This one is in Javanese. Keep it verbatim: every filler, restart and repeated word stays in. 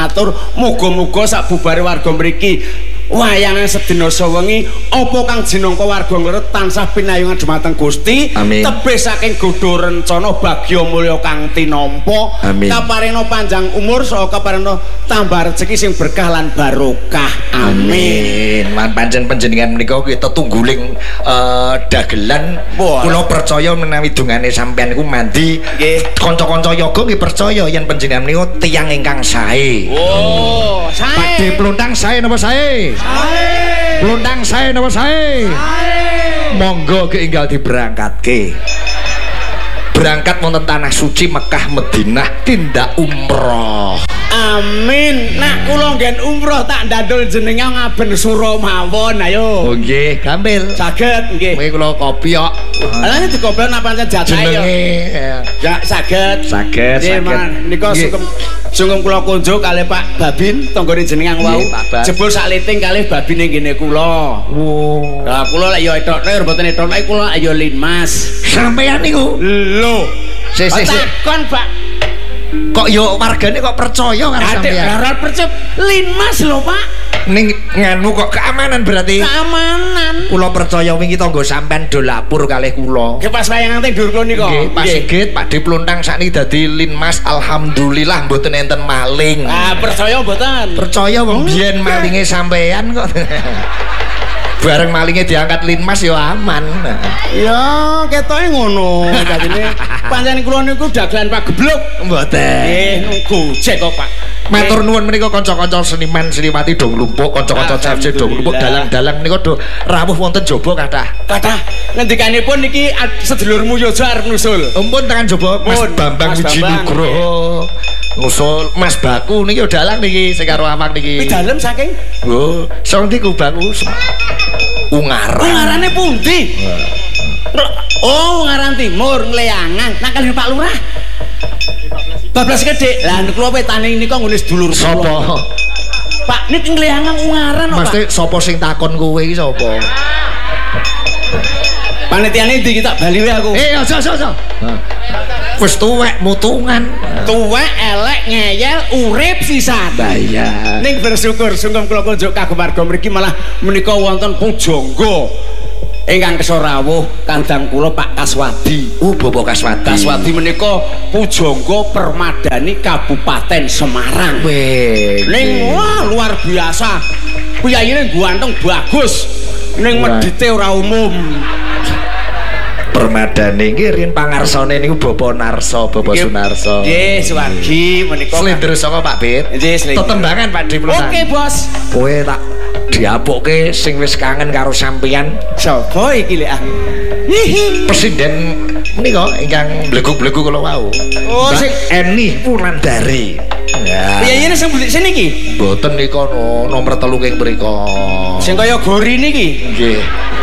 matur muga-muga sabubare warga mriki wayangan sedina sawengi apa kang jinangka warga ngleres tansah pinayungan dumateng Gusti tebih saking godho rencana bagya mulya kang tinampa kaparingna panjang umur saha kaparingna tambah rezeki sing berkah lan barokah amin lan pancen panjenengan menika kuwi tetungguling uh, dagelan kula percaya menawi dongane sampean niku mandi nggih kanca-kanca yoga nggih percaya yen panjenengan menika tiyang ingkang sae oh sae Pakde Pluntang sae napa sae sae Pluntang sae napa sae sae monggo keinggal diberangkatke berangkat wonten tanah suci Mekah Madinah tindak umroh amin nak kula nggen umroh tak ndandul jenengan ngaben sura mawon ayo oh nggih gampil saged nggih kowe kula kopi kok ana dikopi napa pancen jatahe ya ya saged saged saged nika sungkem sungkem kula kunjuk kalih Pak Babin tanggane jenengan wau jebul sak liting kalih babine ngene kula oh lah kula lek ya etok-etok mboten etok-etok kula ayo linmas sampeyan niku lho sesek takon Pak kok yo wargane kok percaya karo sampeyan ora percaya linmas lho Pak ning nganu kok keamanan berarti keamanan kula percaya wingi tangga sampean do lapor kalih kula nggih pas wayangan teng dhuwur kula nika nggih Pak Sigit Pakde Pluntang sakniki dadi linmas alhamdulillah mboten enten maling ah percaya mboten percaya wong biyen malinge sampean kok bareng malingnya diangkat linmas ya aman ya ketoke ngono dadine pancen kula niku dagelan Pak Geblok mboten nggih nunggu jek kok Pak matur nuwun menika kanca-kanca seniman seniwati dong lumpuk kanca-kanca C F C dong lumpuk dalang-dalang menika do rawuh wonten jaba kathah kathah ngendikanipun niki sedulurmu Yojo arep nusul ampun tekan jaba Mas Bambang Wiji Nugroho nusul Mas Baku niki dalang niki sing karo awak niki dalem saking lho sing ndi ku Baku Ungaran Ungarane pundi oh Ungaran Timur Ngleangan nang kalih Pak Lurah bablas gedhe lah kula wetane nika nggone sedulur sapa Pak nik Ngleangan Ungaran Mas sapa sing takon kowe iki sapa panitiane ndi kita bali wae aku eh aja aja aja wis tuwek mutungan tuwek elek ngeyel urip sisan bayar ning bersyukur sungkem kula kunjuk kagem warga mriki malah menika wonten pujangga ingkang kesa rawuh kandhang kula Pak Kaswadi oh Bapak Kaswadi Kaswadi menika pujangga permadani Kabupaten Semarang weh ning wah luar biasa kuyayine ganteng bagus ning medite ora umum permadane iki rin pangarsane niku Bapak Narso Bapak Sunarso nggih suwargi menika slendro saka Pak Bet nggih slendro tetembangan Pak Diplosan oke bos kowe tak diapukke sing wis kangen karo sampeyan sapa iki lek ah presiden menika ingkang bleguk-bleguk kula wau oh sing Eni Wulandari ya iya sing butik sini iki mboten nika no nomor telu ing mriko sing kaya gori niki nggih